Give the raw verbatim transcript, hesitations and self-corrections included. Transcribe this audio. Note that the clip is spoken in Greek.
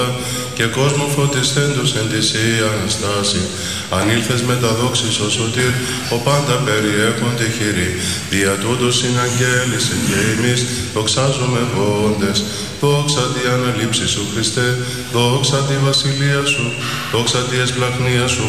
και κόσμο φωτισθέντος εν τη Σύ Αναστάση. Ανήλθες με τα δόξης ο σωτήρ, ο πάντα περιέχονται χειρή. Δια τούτος συναγγέλισε και εμείς δοξάζουμε βόντες. Δόξα τη αναλήψη σου Χριστέ, δόξα τη βασιλεία σου, δόξα τη εσπλαχνία σου